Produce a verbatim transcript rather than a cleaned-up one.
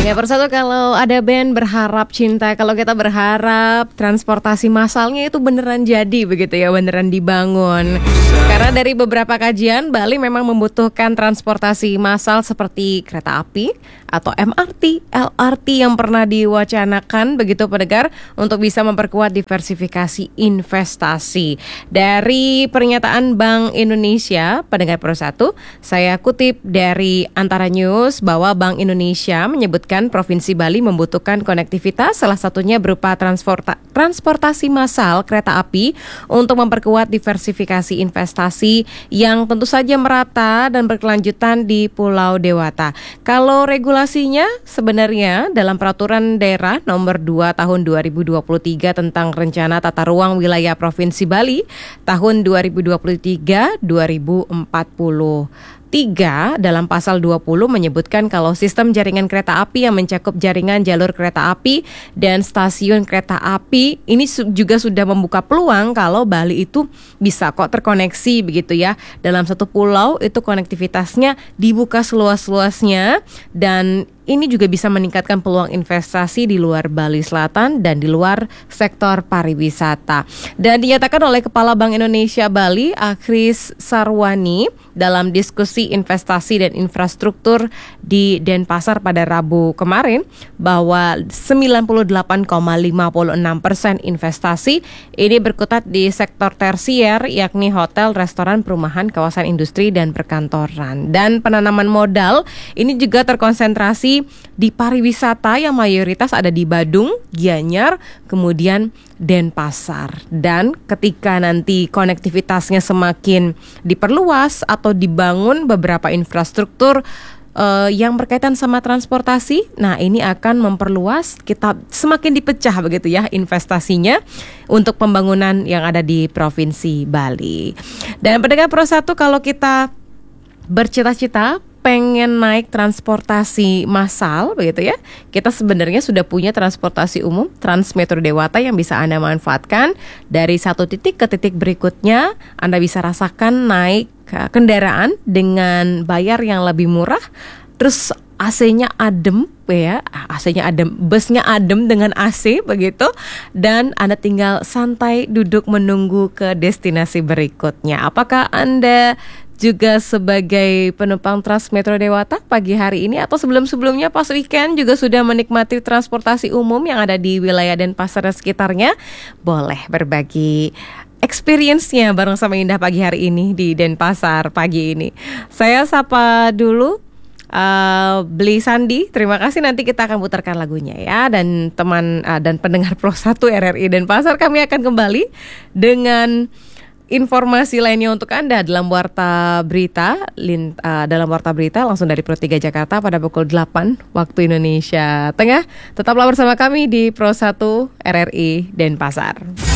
Ya Persatu, kalau ada band berharap cinta, kalau kita berharap transportasi massalnya itu beneran jadi begitu ya, beneran dibangun. Karena dari beberapa kajian, Bali memang membutuhkan transportasi massal seperti kereta api atau M R T, L R T yang pernah diwacanakan begitu pendengar, untuk bisa memperkuat diversifikasi investasi. Dari pernyataan Bank Indonesia, pendengar Persatu, saya kutip dari Antara News bahwa Bank Indonesia menyebutkan Provinsi Bali membutuhkan konektivitas, salah satunya berupa transporta- transportasi massal kereta api untuk memperkuat diversifikasi investasi yang tentu saja merata dan berkelanjutan di Pulau Dewata. Kalau regulasinya sebenarnya dalam Peraturan Daerah Nomor dua Tahun dua ribu dua puluh tiga tentang Rencana Tata Ruang Wilayah Provinsi Bali tahun dua ribu dua puluh tiga sampai dua ribu empat puluh. Tiga dalam pasal dua puluh menyebutkan kalau sistem jaringan kereta api yang mencakup jaringan jalur kereta api dan stasiun kereta api ini su- juga sudah membuka peluang kalau Bali itu bisa kok terkoneksi begitu ya. Dalam satu pulau itu konektivitasnya dibuka seluas-luasnya, dan ini juga bisa meningkatkan peluang investasi di luar Bali Selatan dan di luar sektor pariwisata. Dan dinyatakan oleh Kepala Bank Indonesia Bali, Achris Sarwani, dalam diskusi investasi dan infrastruktur di Denpasar pada Rabu kemarin, bahwa sembilan puluh delapan koma lima enam persen investasi ini berkutat di sektor tersier, yakni hotel, restoran, perumahan, kawasan industri, dan perkantoran. Dan penanaman modal ini juga terkonsentrasi di pariwisata yang mayoritas ada di Badung, Gianyar, kemudian Denpasar. Dan ketika nanti konektivitasnya semakin diperluas atau dibangun beberapa infrastruktur uh, yang berkaitan sama transportasi, nah ini akan memperluas, kita semakin dipecah begitu ya investasinya untuk pembangunan yang ada di Provinsi Bali. Dan pendengar Persatu, kalau kita bercita-cita pengen naik transportasi massal begitu ya, kita sebenarnya sudah punya transportasi umum Transmetro Dewata yang bisa Anda manfaatkan. Dari satu titik ke titik berikutnya Anda bisa rasakan naik kendaraan dengan bayar yang lebih murah, terus A C-nya adem ya, A C-nya adem, busnya adem dengan A C begitu, dan Anda tinggal santai duduk menunggu ke destinasi berikutnya. Apakah Anda juga sebagai penumpang Transmetro Dewata pagi hari ini atau sebelum-sebelumnya pas weekend juga sudah menikmati transportasi umum yang ada di wilayah Denpasar dan sekitarnya? Boleh berbagi experience-nya bareng sama Indah pagi hari ini di Denpasar pagi ini. Saya sapa dulu Uh, Beli Sandi, terima kasih, nanti kita akan putarkan lagunya ya. Dan teman uh, dan pendengar Persatu R R I Denpasar, kami akan kembali dengan informasi lainnya untuk Anda dalam Warta Berita lin, uh, dalam Warta Berita langsung dari Pro tiga Jakarta pada pukul delapan waktu Indonesia Tengah. Tetaplah bersama kami di Pro satu R R I Denpasar.